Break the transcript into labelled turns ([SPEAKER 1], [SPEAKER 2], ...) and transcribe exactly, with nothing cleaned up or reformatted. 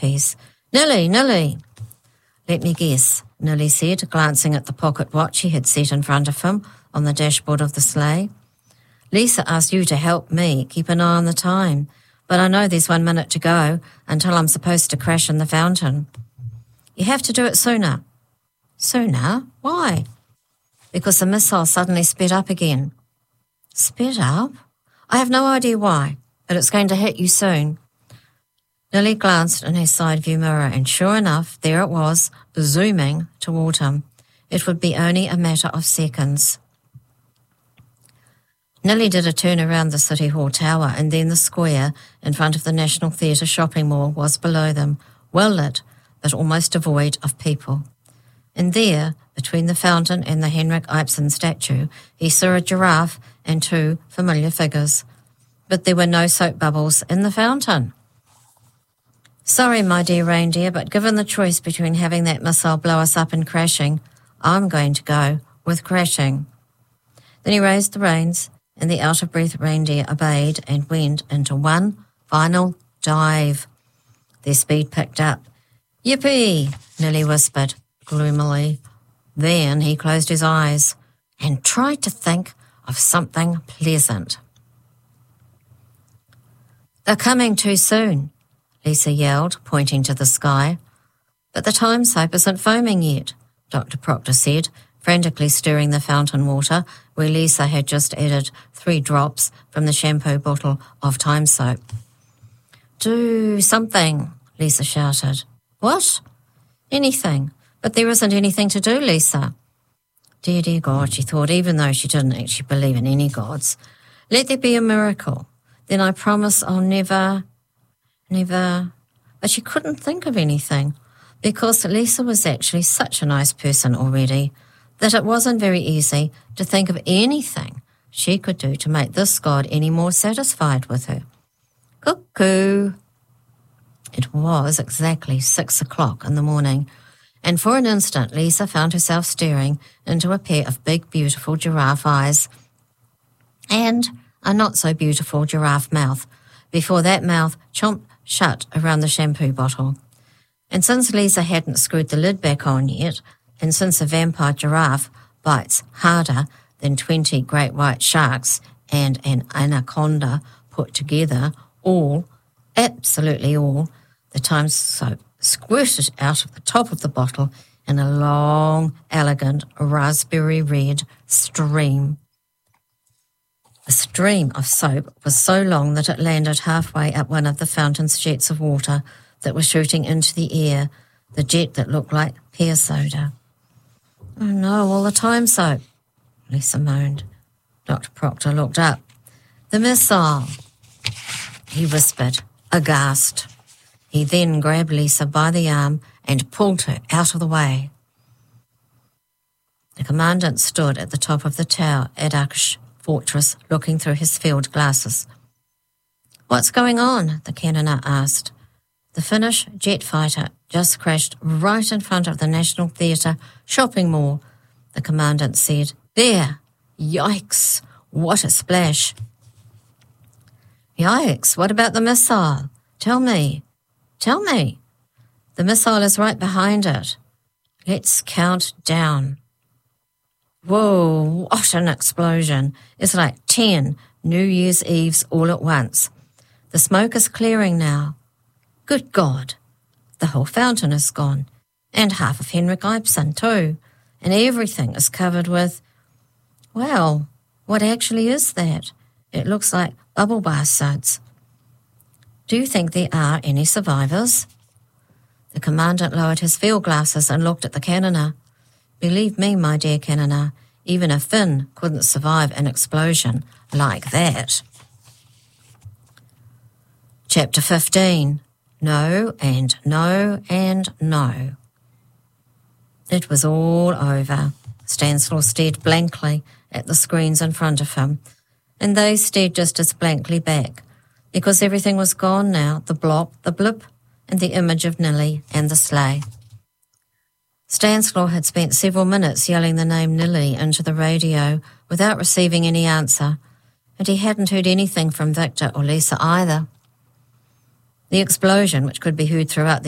[SPEAKER 1] earpiece. "Nilly, Nilly." "Let me guess," Nilly said, glancing at the pocket watch he had set in front of him on the dashboard of the sleigh. "Lisa asked you to help me keep an eye on the time, but I know there's one minute to go until I'm supposed to crash in the fountain." "You have to do it sooner." "Sooner? Why?" "Because the missile suddenly sped up again." "Sped up? I have no idea why, but it's going to hit you soon." Nilly glanced in his side view mirror, and sure enough, there it was, zooming toward him. It would be only a matter of seconds. Nilly did a turn around the City Hall tower, and then the square in front of the National Theatre shopping mall was below them, well lit, but almost devoid of people. And there, between the fountain and the Henrik Ibsen statue, he saw a giraffe and two familiar figures. But there were no soap bubbles in the fountain. "Sorry, my dear reindeer, but given the choice between having that missile blow us up and crashing, I'm going to go with crashing." Then he raised the reins, and the out-of-breath reindeer obeyed and went into one final dive. Their speed picked up. "Yippee!" Nilly whispered gloomily. Then he closed his eyes and tried to think of something pleasant. "They're coming too soon," Lisa yelled, pointing to the sky. "But the time soap isn't foaming yet," Doctor Proctor said, frantically stirring the fountain water where Lisa had just added three drops from the shampoo bottle of time soap. "Do something," Lisa shouted. "What?" "Anything. But there isn't anything to do, Lisa." Dear, dear God, she thought, even though she didn't actually believe in any gods. "Let there be a miracle. Then I promise I'll never... Never, but she couldn't think of anything because Lisa was actually such a nice person already that it wasn't very easy to think of anything she could do to make this God any more satisfied with her. Cuckoo! It was exactly six o'clock in the morning, and for an instant Lisa found herself staring into a pair of big, beautiful giraffe eyes and a not-so-beautiful giraffe mouth before that mouth chomped shut around the shampoo bottle. And since Lisa hadn't screwed the lid back on yet, and since a vampire giraffe bites harder than twenty great white sharks and an anaconda put together, all, absolutely all, the time soap squirted out of the top of the bottle in a long, elegant, raspberry red stream. The stream of soap was so long that it landed halfway up one of the fountain's jets of water that were shooting into the air, the jet that looked like pear soda. "Oh no, all the time soap," Lisa moaned. Doctor Proctor looked up. "The missile," he whispered, aghast. He then grabbed Lisa by the arm and pulled her out of the way. The commandant stood at the top of the tower at Aksh Fortress, looking through his field glasses. "What's going on?" the cannoneer asked. "The Finnish jet fighter just crashed right in front of the National Theatre shopping mall," the commandant said. "There! Yikes! What a splash!" "Yikes! What about the missile? Tell me. Tell me." "The missile is right behind it. Let's count down." Whoa, what an explosion. It's like ten New Year's Eves all at once. The smoke is clearing now. Good God. The whole fountain is gone. And half of Henrik Ibsen too. And everything is covered with... Well, what actually is that? It looks like bubble bath suds. "Do you think there are any survivors?" The commandant lowered his field glasses and looked at the cannoneer. "Believe me, my dear cannoneer, even a Finn couldn't survive an explosion like that." Chapter fifteen. No and no and no. It was all over. Stanislaw stared blankly at the screens in front of him, and they stared just as blankly back, because everything was gone now, the blop, the blip, and the image of Nilly and the sleigh. Stanislaw had spent several minutes yelling the name Nilly into the radio without receiving any answer, and he hadn't heard anything from Victor or Lisa either. The explosion, which could be heard throughout the